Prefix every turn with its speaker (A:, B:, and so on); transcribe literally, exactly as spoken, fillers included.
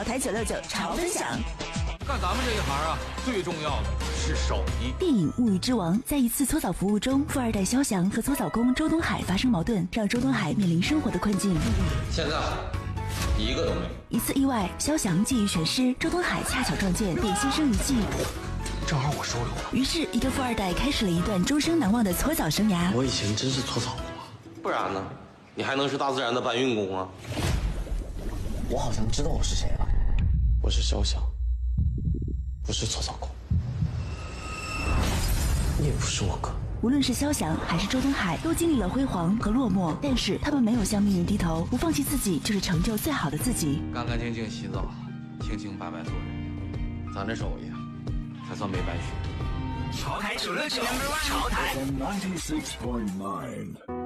A: 潮台九六九潮分享。
B: 干咱们这一行啊，最重要的是手艺。
A: 电影《物欲之王》在一次搓澡服务中，富二代肖翔和搓澡工周东海发生矛盾，让周东海面临生活的困境。
C: 现在一个都没有。
A: 一次意外，肖翔技艺全失，周东海恰巧撞见，便牺牲一技。
C: 正好我收留了。
A: 于是，一个富二代开始了一段终生难忘的搓澡生涯。
C: 我以前真是搓澡工啊，不然呢？你还能是大自然的搬运工啊？我好像知道我是谁了，我是肖翔，不是搓澡工，你也不是我哥。
A: 无论是肖翔还是周东海，都经历了辉煌和落寞，但是他们没有向命运低头，不放弃自己，就是成就最好的自己。
B: 干干净净洗澡，清清白白做人，咱这手艺才算没白学。
D: 潮台九六九，潮台。